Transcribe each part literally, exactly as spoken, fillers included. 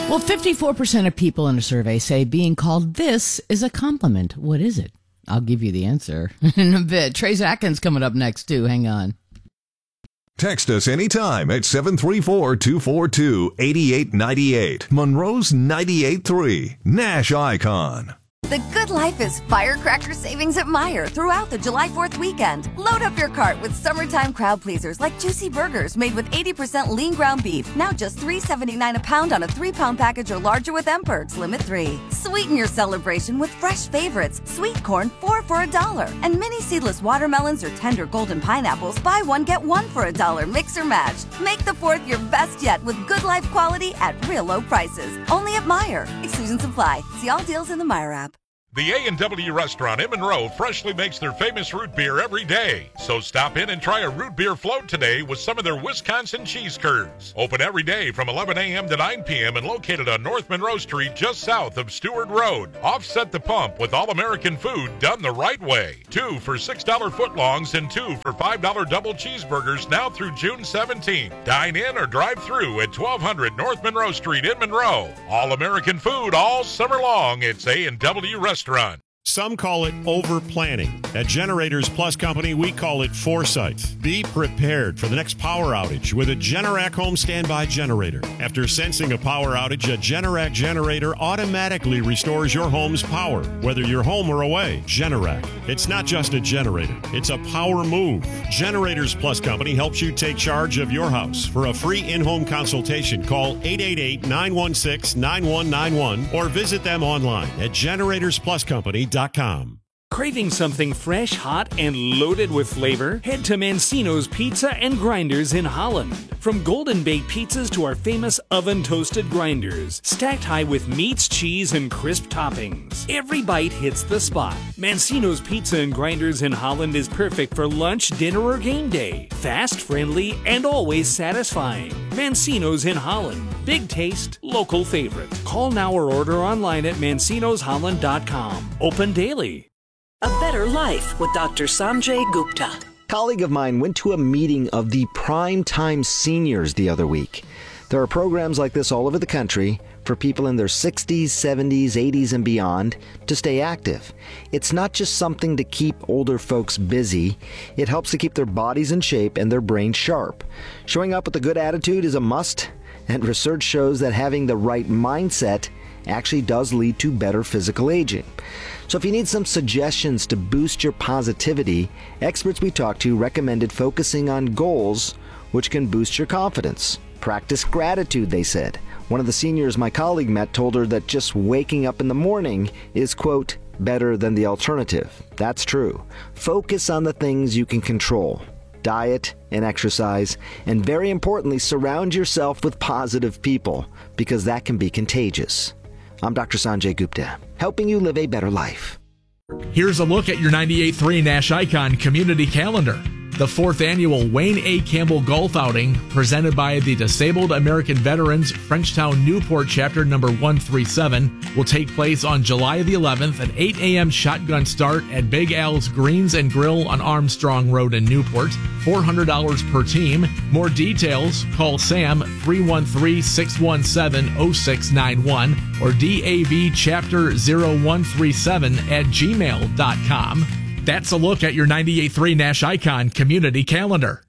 Well, fifty-four percent of people in a survey say being called this is a compliment. What is it? I'll give you the answer in a bit. Trace Atkins coming up next, too. Hang on. Text us anytime at seven three four, two four two, eight eight nine eight. Monroe's ninety-eight point three. Nash Icon. The good life is firecracker savings at Meijer throughout the July fourth weekend. Load up your cart with summertime crowd pleasers like juicy burgers made with eighty percent lean ground beef. Now just three seventy-nine a pound on a three-pound package or larger with M-Perks, limit three. Sweeten your celebration with fresh favorites. Sweet corn, four for a dollar. And mini seedless watermelons or tender golden pineapples, buy one, get one for a dollar. Mix or match. Make the fourth your best yet with good life quality at real low prices. Only at Meijer. Exclusions apply. See all deals in the Meijer app. The A and W restaurant in Monroe freshly makes their famous root beer every day. So stop in and try a root beer float today with some of their Wisconsin cheese curds. Open every day from eleven a.m. to nine p.m. and located on North Monroe Street just south of Stewart Road. Offset the pump with all-American food done the right way. Two for six dollar footlongs and two for five dollar double cheeseburgers now through June seventeenth. Dine in or drive through at twelve hundred North Monroe Street in Monroe. All-American food all summer long. It's A and W Restaurant. Restaurant. Some call it over-planning. At Generators Plus Company, we call it foresight. Be prepared for the next power outage with a Generac home standby generator. After sensing a power outage, a Generac generator automatically restores your home's power, whether you're home or away. Generac. It's not just a generator. It's a power move. Generators Plus Company helps you take charge of your house. For a free in-home consultation, call eight eight eight, nine one six, nine one nine one or visit them online at generators plus company dot com. Craving something fresh, hot, and loaded with flavor? Head to Mancino's Pizza and Grinders in Holland. From golden baked pizzas to our famous oven-toasted grinders, stacked high with meats, cheese, and crisp toppings. Every bite hits the spot. Mancino's Pizza and Grinders in Holland is perfect for lunch, dinner, or game day. Fast, friendly, and always satisfying. Mancino's in Holland. Big taste, local favorite. Call now or order online at mancinos holland dot com. Open daily. A Better Life with Doctor Sanjay Gupta. A colleague of mine went to a meeting of the Prime Time Seniors the other week. There are programs like this all over the country for people in their sixties, seventies, eighties, and beyond to stay active. It's not just something to keep older folks busy. It helps to keep their bodies in shape and their brains sharp. Showing up with a good attitude is a must, and research shows that having the right mindset actually does lead to better physical aging. So if you need some suggestions to boost your positivity, experts we talked to recommended focusing on goals which can boost your confidence. Practice gratitude, they said. One of the seniors my colleague met told her that just waking up in the morning is, quote, better than the alternative. That's true. Focus on the things you can control. Diet and exercise, and very importantly, surround yourself with positive people, because that can be contagious. I'm Doctor Sanjay Gupta, helping you live a better life. Here's a look at your ninety-eight point three Nash Icon Community Calendar. The fourth annual Wayne A. Campbell Golf Outing, presented by the Disabled American Veterans Frenchtown Newport Chapter number one thirty-seven, will take place on July the eleventh at eight a.m. shotgun start at Big Al's Greens and Grill on Armstrong Road in Newport. four hundred dollars per team. More details, call Sam three one three, six one seven, zero six nine one or D A V chapter zero one three seven at gmail dot com. That's a look at your ninety-eight point three Nash Icon Community Calendar.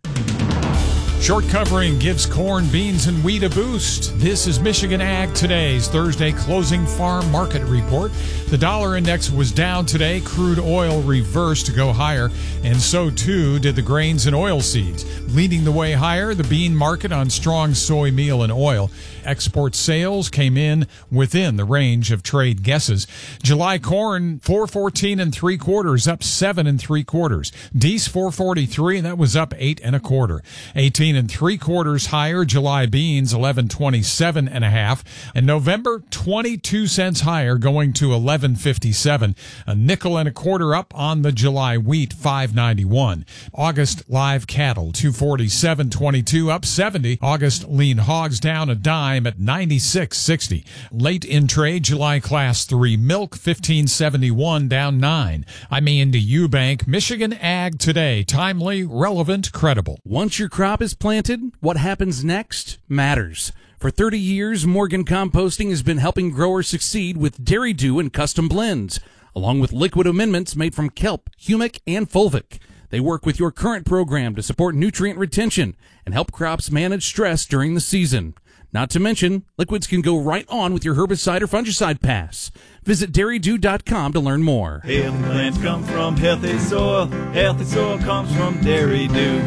Short covering gives corn, beans, and wheat a boost. This is Michigan Ag Today's Thursday closing farm market report. The dollar index was down today. Crude oil reversed to go higher, and so too did the grains and oilseeds. Leading the way higher, the bean market on strong soy meal and oil. Export sales came in within the range of trade guesses. July corn, four fourteen and three quarters, up seven and three quarters. Dees four forty-three, and that was up eight and a quarter. eighteen and three quarters higher. July beans eleven twenty-seven and a half, and November twenty-two cents higher, going to eleven fifty-seven. A nickel and a quarter up on the July wheat, five ninety-one. August live cattle two forty-seven twenty-two, up seventy. August lean hogs down a dime at ninety-six sixty. Late in trade, July class three milk fifteen seventy-one, down nine. I'm Andy Eubank. Michigan Ag Today, timely, relevant, credible. Once your crop is planted, what happens next matters. For thirty years, Morgan Composting has been helping growers succeed with Dairy Dew and custom blends, along with liquid amendments made from kelp, humic, and fulvic. They work with your current program to support nutrient retention and help crops manage stress during the season. Not to mention, liquids can go right on with your herbicide or fungicide pass. Visit dairy dew dot com to learn more. Healthy plants come from healthy soil. Healthy soil comes from Dairy Dew.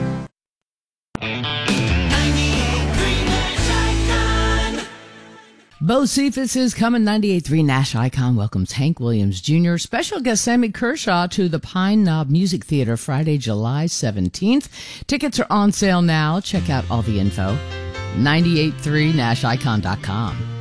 Bo Cephas is coming. ninety-eight point three Nash Icon welcomes Hank Williams Junior Special guest Sammy Kershaw to the Pine Knob Music Theater Friday, July seventeenth. Tickets are on sale now. Check out all the info. ninety-eight point three nash icon dot com.